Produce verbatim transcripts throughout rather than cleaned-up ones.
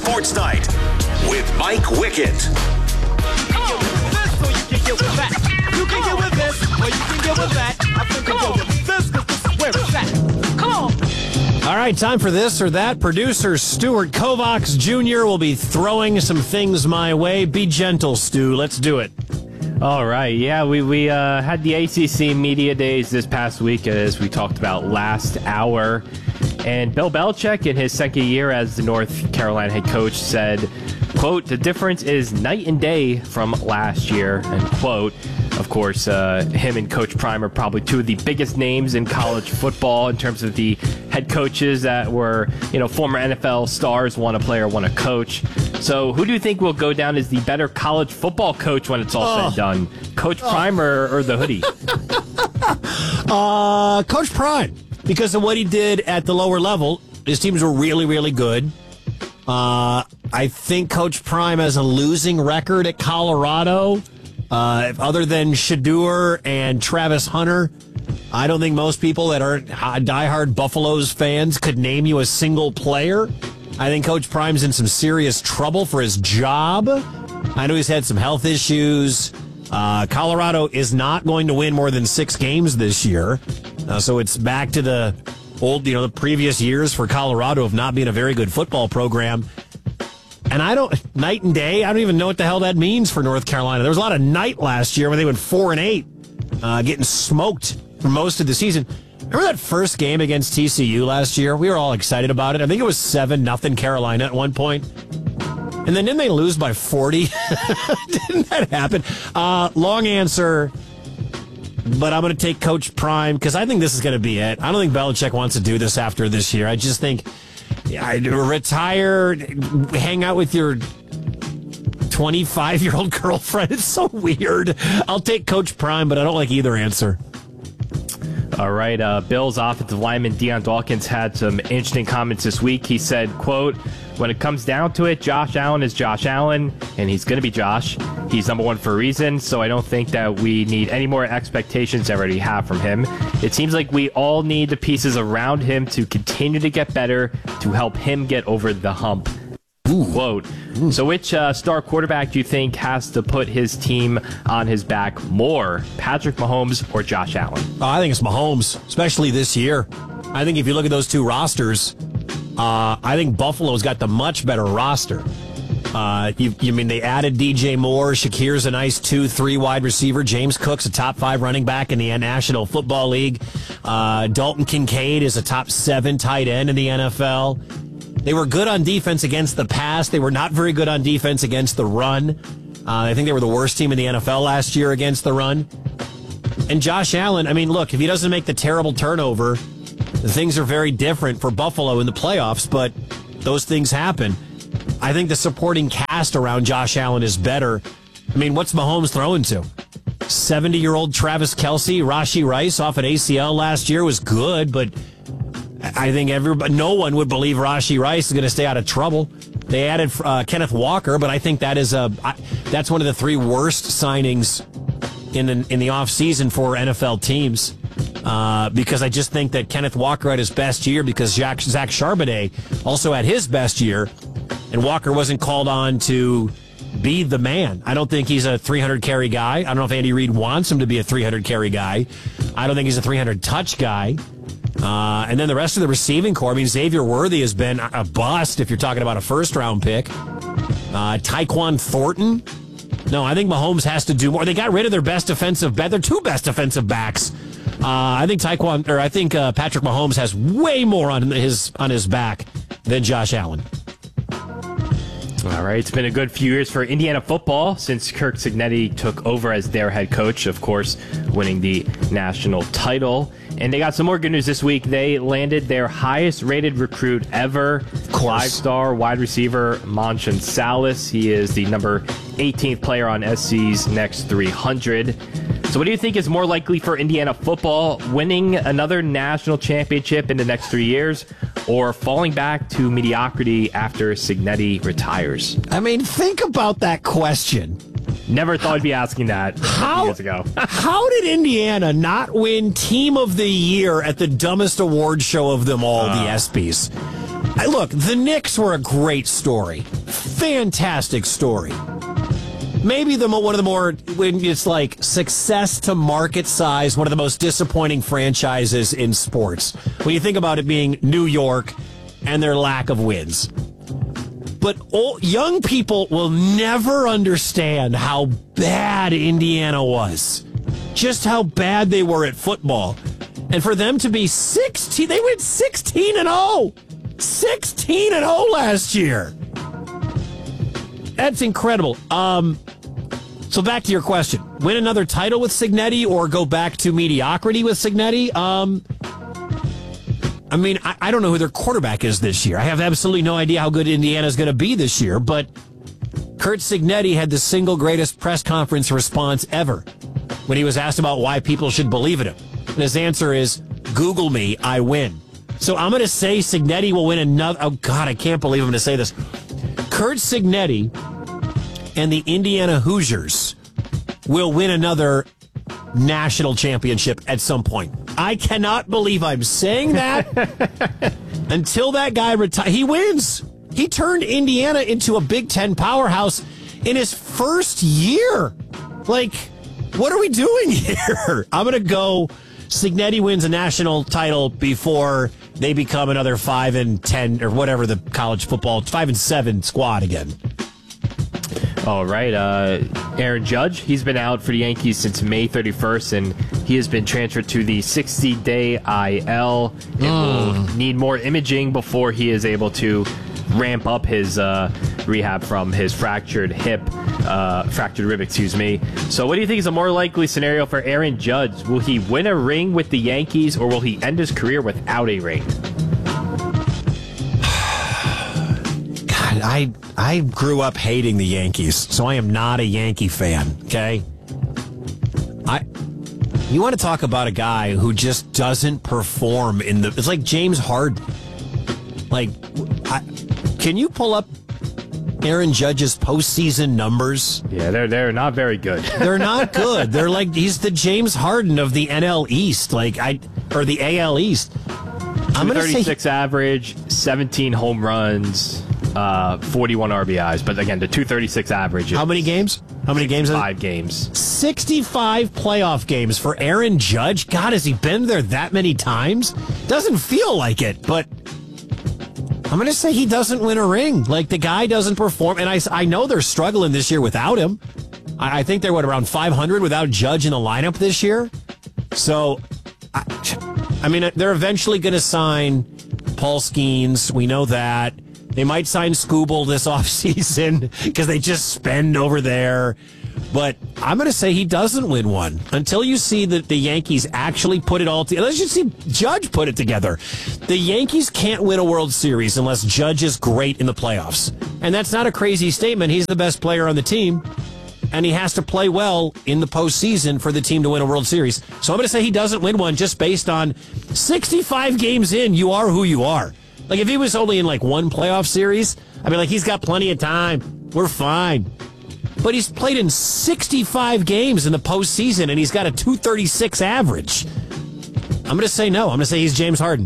Sports Night with Mike Wickett. Come on. This or you can get with that. You can get with this or you can get with that. I think Come on. Get with this because this is where it's at. Come on. All right, time for this or that. Producer Stuart Kovacs Junior will be throwing some things my way. Be gentle, Stu. Let's do it. All right. Yeah, we, we uh, had the A C C Media Days this past week, as we talked about last hour. And Bill Belichick, in his second year as the North Carolina head coach, said, quote, "The difference is night and day from last year," end quote. Of course, uh, him and Coach Prime are probably two of the biggest names in college football in terms of the head coaches that were, you know, former N F L stars, one a player, one a coach. So who do you think will go down as the better college football coach when it's all oh. said and done? Coach oh. Prime or, or the hoodie? uh, Coach Prime, because of what he did at the lower level. His teams were really, really good. Uh, I think Coach Prime has a losing record at Colorado. Uh, other than Shedeur and Travis Hunter, I don't think most people that are diehard Buffaloes fans could name you a single player. I think Coach Prime's in some serious trouble for his job. I know he's had some health issues. Uh, Colorado is not going to win more than six games this year. Uh, so it's back to the old, you know, the previous years for Colorado of not being a very good football program. And I don't, night and day, I don't even know what the hell that means for North Carolina. There was a lot of night last year when they went four and eight, uh, getting smoked for most of the season. Remember that first game against T C U last year? We were all excited about it. I think it was seven nothing Carolina at one point. And then didn't they lose by forty? Didn't that happen? Uh, long answer, but I'm going to take Coach Prime because I think this is going to be it. I don't think Belichick wants to do this after this year. I just think... Yeah, retire, hang out with your twenty-five-year-old girlfriend. It's so weird. I'll take Coach Prime, but I don't like either answer. All right. Uh, Bills offensive lineman Deion Dawkins had some interesting comments this week. He said, quote, "When it comes down to it, Josh Allen is Josh Allen, and he's going to be Josh. He's number one for a reason, so I don't think that we need any more expectations than we already have from him. It seems like we all need the pieces around him to continue to get better to help him get over the hump." Ooh. Quote. Ooh. So which uh, star quarterback do you think has to put his team on his back more, Patrick Mahomes or Josh Allen? Oh, I think it's Mahomes, especially this year. I think if you look at those two rosters, uh, I think Buffalo's got the much better roster. Uh, you, you mean they added D J Moore, Shakir's a nice two, three wide receiver. James Cook's a top five running back in the National Football League. Uh, Dalton Kincaid is a top seven tight end in the N F L. They were good on defense against the pass. They were not very good on defense against the run. Uh, I think they were the worst team in the N F L last year against the run. And Josh Allen, I mean, look, if he doesn't make the terrible turnover, things are very different for Buffalo in the playoffs, but those things happen. I think the supporting cast around Josh Allen is better. I mean, what's Mahomes throwing to? seventy-year-old Travis Kelce, Rashee Rice off an A C L last year was good, but I think everybody, no one would believe Rashee Rice is going to stay out of trouble. They added uh, Kenneth Walker, but I think that is a I, that's one of the three worst signings in the, in the offseason for N F L teams. Uh, because I just think that Kenneth Walker had his best year because Zach, Zach Charbonnet also had his best year, and Walker wasn't called on to be the man. I don't think he's a three hundred carry guy. I don't know if Andy Reid wants him to be a three hundred carry guy. I don't think he's a three hundred touch guy. Uh, and then the rest of the receiving core, I mean, Xavier Worthy has been a bust if you're talking about a first-round pick. Uh, Tyquan Thornton. No, I think Mahomes has to do more. They got rid of their best defensive back. Their two best defensive backs. Uh, I think Tyquan, or I think uh, Patrick Mahomes has way more on his on his back than Josh Allen. All right, it's been a good few years for Indiana football since Kirk Cignetti took over as their head coach, of course, winning the national title. And they got some more good news this week. They landed their highest-rated recruit ever, five-star wide receiver Manchin Salas. He is the number eighteenth player on S C's Next three hundred. So what do you think is more likely for Indiana football, winning another national championship in the next three years or falling back to mediocrity after Cignetti retires? I mean, think about that question. Never thought I'd be asking that how, years ago. How did Indiana not win Team of the Year at the dumbest award show of them all, uh. the ESPYs? I, look, the Knicks were a great story. Fantastic story. Maybe the one of the more, when it's like success to market size, one of the most disappointing franchises in sports. When you think about it being New York and their lack of wins. But old, young people will never understand how bad Indiana was. Just how bad they were at football. And for them to be sixteen, they went sixteen and oh. sixteen and oh last year. That's incredible. Um, so back to your question. Win another title with Cignetti or go back to mediocrity with Cignetti? Um, I mean, I, I don't know who their quarterback is this year. I have absolutely no idea how good Indiana's going to be this year, but Curt Cignetti had the single greatest press conference response ever when he was asked about why people should believe in him. And his answer is, Google me, I win. So I'm going to say Cignetti will win another. Oh, God, I can't believe I'm going to say this. Curt Cignetti and the Indiana Hoosiers will win another national championship at some point. I cannot believe I'm saying that. Until that guy retires, he wins. He turned Indiana into a Big Ten powerhouse in his first year. Like, what are we doing here? I'm going to go Cignetti wins a national title before they become another five and ten or whatever the college football five and seven squad again. All right, uh, Aaron Judge, he's been out for the Yankees since May thirty-first, and he has been transferred to the sixty-day I L. It mm. will need more imaging before he is able to ramp up his uh, rehab from his fractured hip, uh, fractured rib, excuse me. So what do you think is a more likely scenario for Aaron Judge? Will he win a ring with the Yankees, or will he end his career without a ring? God, I I grew up hating the Yankees, so I am not a Yankee fan, okay? I you want to talk about a guy who just doesn't perform in the... It's like James Harden. Like, I, can you pull up Aaron Judge's postseason numbers? Yeah, they're they're not very good. They're not good. They're like, he's the James Harden of the N L East, like I or the A L East. I'm going to say thirty-six average, seventeen home runs, uh, forty-one R B Is. But again, the two thirty-six average. How many games? How many games? Five games. sixty-five playoff games for Aaron Judge. God, has he been there that many times? Doesn't feel like it, but I'm going to say he doesn't win a ring. Like, the guy doesn't perform. And I, I know they're struggling this year without him. I, I think they're, what, around five hundred without Judge in the lineup this year? So, I, I mean, they're eventually going to sign Paul Skeens. We know that. They might sign Skubal this offseason because they just spend over there. But I'm going to say he doesn't win one until you see that the Yankees actually put it all together. Let's just see Judge put it together. The Yankees can't win a World Series unless Judge is great in the playoffs. And that's not a crazy statement. He's the best player on the team, and he has to play well in the postseason for the team to win a World Series. So I'm going to say he doesn't win one just based on sixty-five games in, you are who you are. Like, if he was only in, like, one playoff series, I'd be like, he's got plenty of time. We're fine. But he's played in sixty-five games in the postseason, and he's got a two thirty-six average. I'm going to say no. I'm going to say he's James Harden.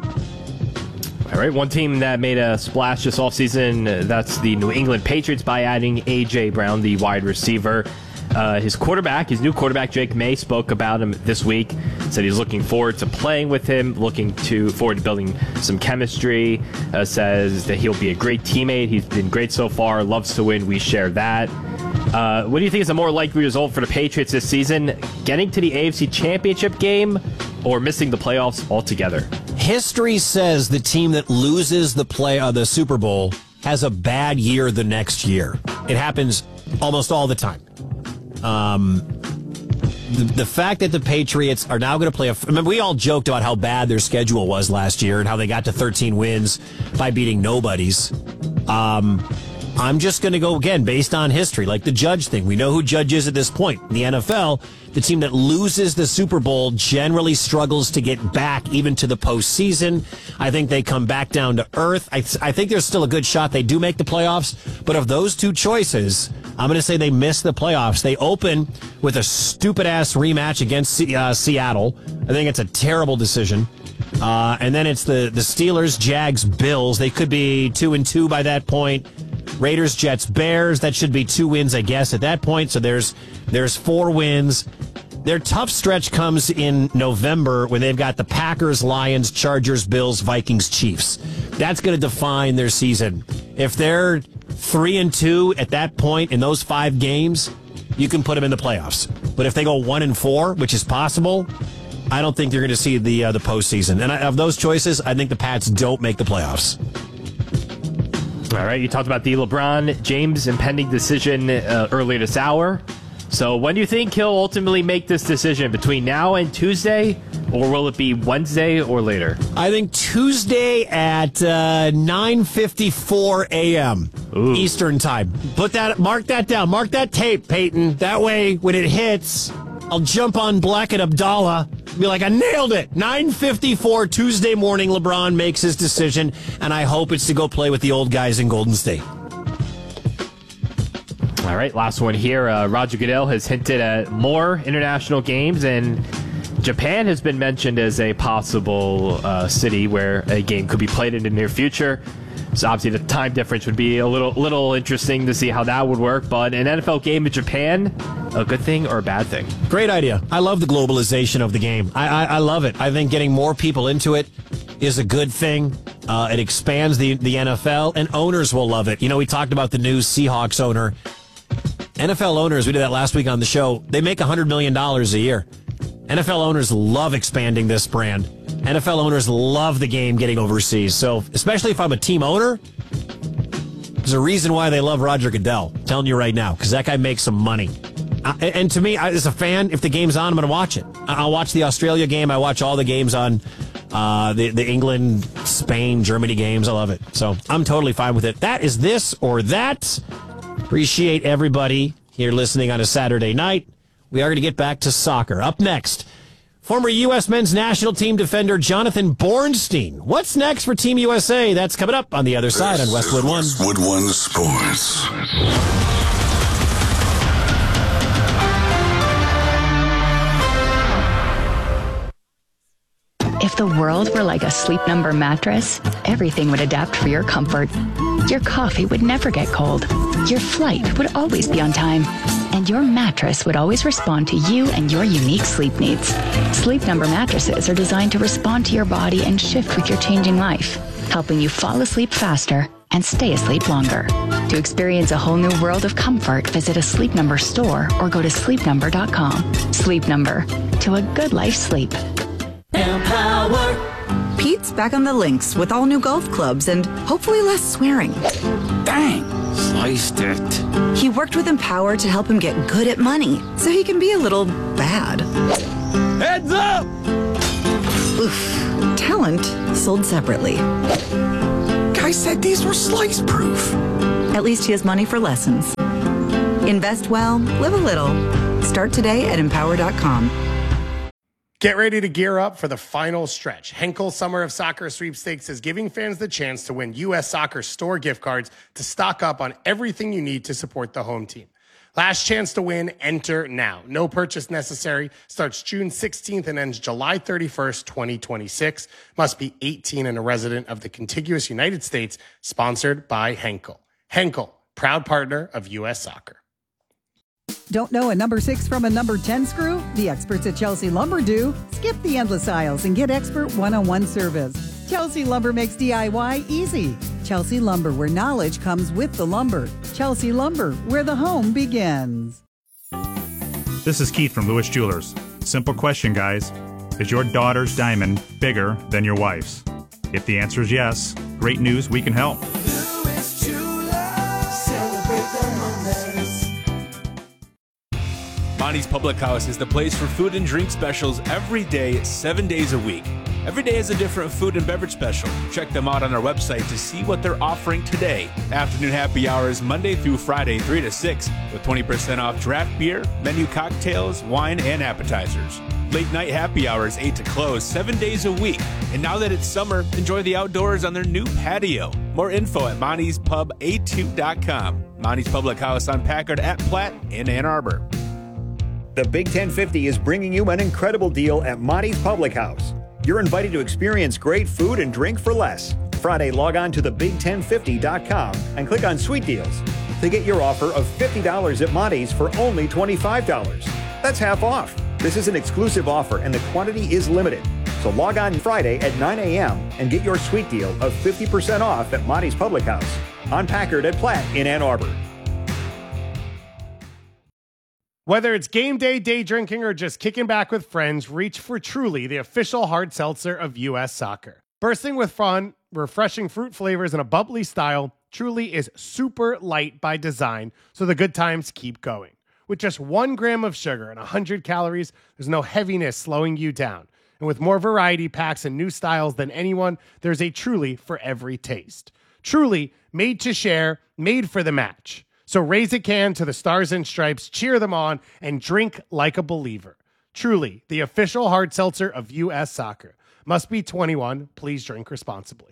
All right, one team that made a splash this offseason, that's the New England Patriots by adding A J. Brown, the wide receiver. Uh, his quarterback, his new quarterback, Jake May, spoke about him this week. Said he's looking forward to playing with him, looking to forward to building some chemistry. Uh, says that he'll be a great teammate. He's been great so far. Loves to win. We share that. Uh, what do you think is a more likely result for the Patriots this season? Getting to the A F C Championship game or missing the playoffs altogether? History says the team that loses the play uh, the Super Bowl has a bad year the next year. It happens almost all the time. Um, the, the fact that the Patriots are now going to play a... Remember, we all joked about how bad their schedule was last year and how they got to thirteen wins by beating nobodies. Um, I'm just going to go, again, based on history, like the Judge thing. We know who Judge is at this point. In the N F L, the team that loses the Super Bowl generally struggles to get back even to the postseason. I think they come back down to earth. I, th- I think there's still a good shot they do make the playoffs. But of those two choices, I'm going to say they miss the playoffs. They open with a stupid-ass rematch against C- uh, Seattle. I think it's a terrible decision. Uh, and then it's the, the Steelers, Jags, Bills. They could be two and two by that point. Raiders, Jets, Bears. That should be two wins, I guess, at that point. So there's there's four wins. Their tough stretch comes in November when they've got the Packers, Lions, Chargers, Bills, Vikings, Chiefs. That's going to define their season. If they're three and two at that point in those five games, you can put them in the playoffs. But if they go one and four, which is possible, I don't think you're going to see the uh, the postseason. And of those choices, I think the Pats don't make the playoffs. All right, you talked about the LeBron James impending decision uh, earlier this hour. So when do you think he'll ultimately make this decision? Between now and Tuesday, or will it be Wednesday or later? I think Tuesday at uh, nine fifty-four a.m. Ooh. Eastern time. Put that, mark that down. Mark that tape, Peyton. That way, when it hits, I'll jump on Black and Abdallah. Be like, I nailed it. nine fifty-four Tuesday morning, LeBron makes his decision, and I hope it's to go play with the old guys in Golden State. All right, last one here. Uh, Roger Goodell has hinted at more international games, and Japan has been mentioned as a possible uh, city where a game could be played in the near future. So obviously the time difference would be a little little interesting to see how that would work. But an N F L game in Japan, a good thing or a bad thing? Great idea. I love the globalization of the game. I, I, I love it. I think getting more people into it is a good thing. Uh, it expands the, the N F L, and owners will love it. You know, we talked about the new Seahawks owner. N F L owners, we did that last week on the show, they make one hundred million dollars a year. N F L owners love expanding this brand. N F L owners love the game getting overseas. So, especially if I'm a team owner, there's a reason why they love Roger Goodell. I'm telling you right now, because that guy makes some money. Uh, and to me, I, as a fan, if the game's on, I'm going to watch it. I'll watch the Australia game. I watch all the games on uh, the, the England, Spain, Germany games. I love it. So, I'm totally fine with it. That is this or that. Appreciate everybody here listening on a Saturday night. We are going to get back to soccer. Up next, former U S men's national team defender Jonathan Bornstein. What's next for Team U S A? That's coming up on the other side on Westwood One. Westwood One Sports. If the world were like a Sleep Number mattress, everything would adapt for your comfort. Your coffee would never get cold. Your flight would always be on time. And your mattress would always respond to you and your unique sleep needs. Sleep Number mattresses are designed to respond to your body and shift with your changing life, helping you fall asleep faster and stay asleep longer. To experience a whole new world of comfort, visit a Sleep Number store or go to sleep number dot com. Sleep Number, to a good life sleep. Empower. Pete's back on the links with all new golf clubs and hopefully less swearing. Dang, sliced it. He worked with Empower to help him get good at money so he can be a little bad. Heads up! Oof. Talent sold separately. Guy said these were slice proof. At least he has money for lessons. Invest well, live a little. Start today at empower dot com. Get ready to gear up for the final stretch. Henkel Summer of Soccer Sweepstakes is giving fans the chance to win U S Soccer store gift cards to stock up on everything you need to support the home team. Last chance to win, enter now. No purchase necessary. Starts June sixteenth and ends July thirty-first, twenty twenty-six. Must be eighteen and a resident of the contiguous United States. Sponsored by Henkel. Henkel, proud partner of U S Soccer. Don't know a number six from a number ten screw? The experts at Chelsea Lumber do. Skip the endless aisles and get expert one-on-one service. Chelsea Lumber makes D I Y easy. Chelsea Lumber, where knowledge comes with the lumber. Chelsea Lumber, where the home begins. This is Keith from Lewis Jewelers. Simple question, guys. Is your daughter's diamond bigger than your wife's? If the answer is yes, great news, we can help. Lewis Jewelers, celebrate the moments. Monty's Public House is the place for food and drink specials every day, seven days a week. Every day is a different food and beverage special. Check them out on our website to see what they're offering today. Afternoon happy hours Monday through Friday, three to six, with twenty percent off draft beer, menu cocktails, wine, and appetizers. Late night happy hours, eight to close, seven days a week. And now that it's summer, enjoy the outdoors on their new patio. More info at monty's pub a two dot com. Monty's Public House on Packard at Platte in Ann Arbor. The Big ten fifty is bringing you an incredible deal at Monty's Public House. You're invited to experience great food and drink for less. Friday, log on to the big ten fifty dot com and click on Sweet Deals to get your offer of fifty dollars at Monty's for only twenty-five dollars. That's half off. This is an exclusive offer and the quantity is limited. So log on Friday at nine a.m. and get your sweet deal of fifty percent off at Monty's Public House on Packard at Platt in Ann Arbor. Whether it's game day, day drinking, or just kicking back with friends, reach for Truly, the official hard seltzer of U S Soccer. Bursting with fun, refreshing fruit flavors, and a bubbly style, Truly is super light by design, so the good times keep going. With just one gram of sugar and one hundred calories, there's no heaviness slowing you down. And with more variety packs and new styles than anyone, there's a Truly for every taste. Truly, made to share, made for the match. So raise a can to the Stars and Stripes, cheer them on, and drink like a believer. Truly, the official hard seltzer of U S Soccer. Must be twenty-one. Please drink responsibly.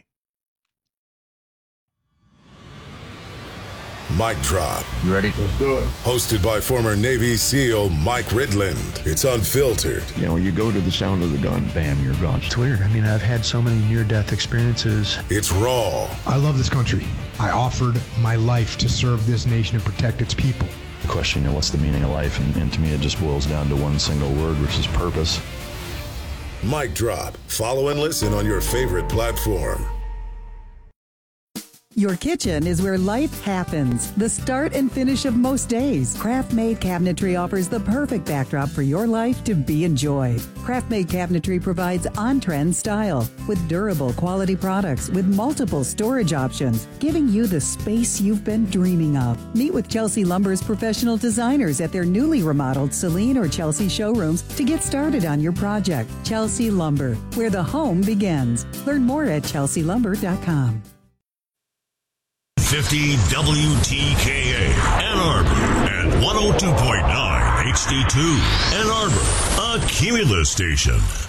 Mic Drop. You ready? Let's do it. Hosted by former Navy SEAL Mike Ridland. It's unfiltered. You know, you go to the sound of the gun, bam, you're gone. It's weird. I mean, I've had so many near-death experiences. It's raw. I love this country. I offered my life to serve this nation and protect its people. The question, you know, what's the meaning of life? And, and to me, it just boils down to one single word, which is purpose. Mic Drop. Follow and listen on your favorite platform. Your kitchen is where life happens. The start and finish of most days. Craft-Made Cabinetry offers the perfect backdrop for your life to be enjoyed. Craft-Made Cabinetry provides on-trend style with durable quality products with multiple storage options, giving you the space you've been dreaming of. Meet with Chelsea Lumber's professional designers at their newly remodeled Celine or Chelsea showrooms to get started on your project. Chelsea Lumber, where the home begins. Learn more at chelsea lumber dot com. fifty W T K A Ann Arbor and one oh two point nine H D two Ann Arbor, a Cumulus station.